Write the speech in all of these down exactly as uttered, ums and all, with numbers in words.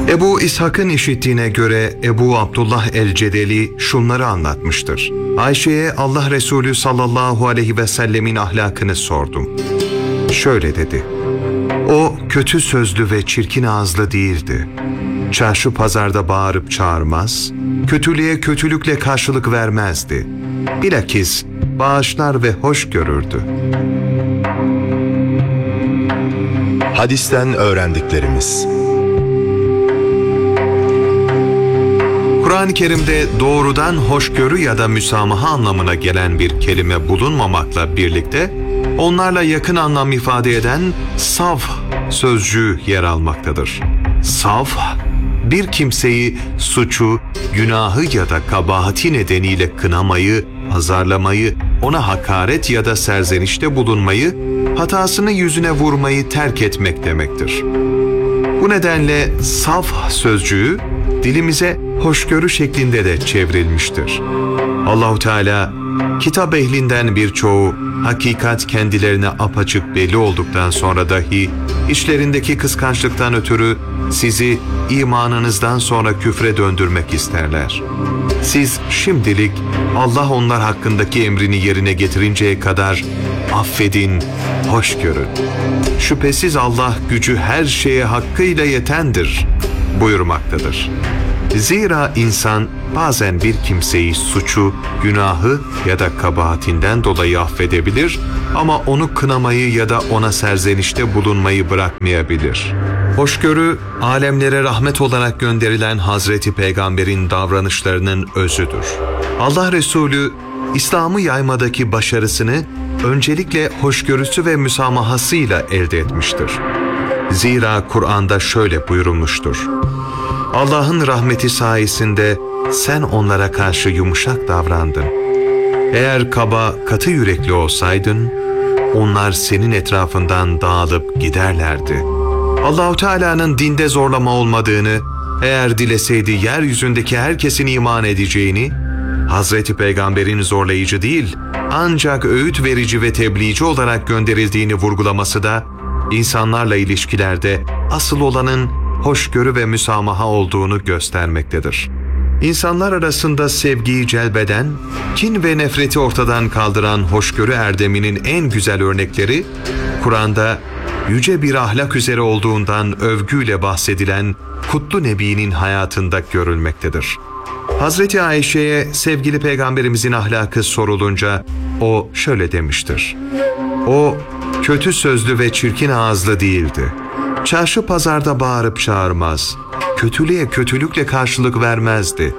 Ebu İshak'ın işittiğine göre Ebu Abdullah el-Cedeli şunları anlatmıştır. Ayşe'ye Allah Resulü sallallahu aleyhi ve sellemin ahlakını sordum. Şöyle dedi: O kötü sözlü ve çirkin ağızlı değildi. Çarşı pazarda bağırıp çağırmaz, kötülüğe kötülükle karşılık vermezdi. Bilakis bağışlar ve hoş görürdü. Hadisten öğrendiklerimiz. Kur'an-ı Kerim'de doğrudan hoşgörü ya da müsamaha anlamına gelen bir kelime bulunmamakla birlikte, onlarla yakın anlam ifade eden safh sözcüğü yer almaktadır. Safh, bir kimseyi suçu, günahı ya da kabahati nedeniyle kınamayı, azarlamayı, ona hakaret ya da serzenişte bulunmayı, hatasını yüzüne vurmayı terk etmek demektir. Bu nedenle safh sözcüğü dilimize hoşgörü şeklinde de çevrilmiştir. Allahu Teala, kitap ehlinden birçoğu hakikat kendilerine apaçık belli olduktan sonra dahi içlerindeki kıskançlıktan ötürü sizi imanınızdan sonra küfre döndürmek isterler. Siz şimdilik Allah onlar hakkındaki emrini yerine getirinceye kadar affedin, hoş görün. Şüphesiz Allah gücü her şeye hakkıyla yetendir buyurmaktadır. Zira insan bazen bir kimseyi suçu, günahı ya da kabahatinden dolayı affedebilir ama onu kınamayı ya da ona serzenişte bulunmayı bırakmayabilir. Hoşgörü, alemlere rahmet olarak gönderilen Hazreti Peygamber'in davranışlarının özüdür. Allah Resulü, İslam'ı yaymadaki başarısını öncelikle hoşgörüsü ve müsamahasıyla elde etmiştir. Zira Kur'an'da şöyle buyurulmuştur: Allah'ın rahmeti sayesinde sen onlara karşı yumuşak davrandın. Eğer kaba, katı yürekli olsaydın, onlar senin etrafından dağılıp giderlerdi. Allah-u Teala'nın dinde zorlama olmadığını, eğer dileseydi yeryüzündeki herkesin iman edeceğini, Hazreti Peygamber'in zorlayıcı değil, ancak öğüt verici ve tebliğci olarak gönderildiğini vurgulaması da, insanlarla ilişkilerde asıl olanın hoşgörü ve müsamaha olduğunu göstermektedir. İnsanlar arasında sevgiyi celbeden, kin ve nefreti ortadan kaldıran hoşgörü erdeminin en güzel örnekleri, Kur'an'da yüce bir ahlak üzere olduğundan övgüyle bahsedilen Kutlu Nebi'nin hayatında görülmektedir. Hazreti Ayşe'ye sevgili Peygamberimizin ahlakı sorulunca o şöyle demiştir: O kötü sözlü ve çirkin ağızlı değildi. Çarşı pazarda bağırıp çağırmaz, kötülüğe kötülükle karşılık vermezdi.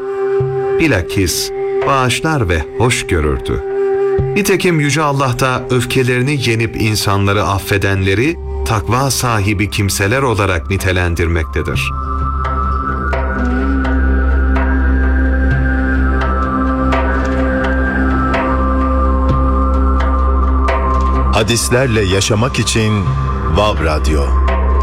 Bilakis bağışlar ve hoş görürdü. Nitekim Yüce Allah da öfkelerini yenip insanları affedenleri takva sahibi kimseler olarak nitelendirmektedir. Hadislerle yaşamak için Vav Radyo.